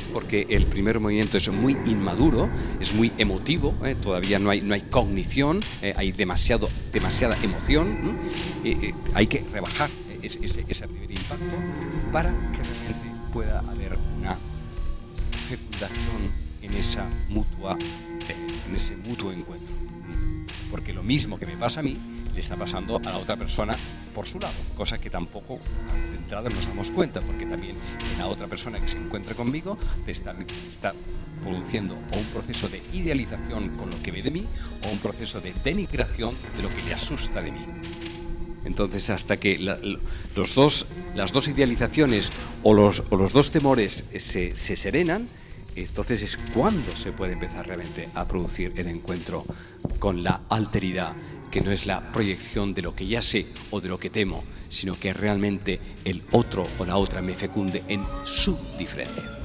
porque el primer movimiento es muy inmaduro, es muy emotivo, todavía no hay cognición, hay demasiada emoción, hay que rebajar ese primer impacto para que realmente pueda haber una fecundación en ese mutuo encuentro. Porque lo mismo que me pasa a mí le está pasando a la otra persona por su lado, cosa que tampoco de entrada nos damos cuenta, porque también la otra persona que se encuentra conmigo está produciendo o un proceso de idealización con lo que ve de mí o un proceso de denigración de lo que le asusta de mí. Entonces, hasta que las dos idealizaciones o los dos temores se serenan, entonces es cuando se puede empezar realmente a producir el encuentro con la alteridad, que no es la proyección de lo que ya sé o de lo que temo, sino que realmente el otro o la otra me fecunde en su diferencia.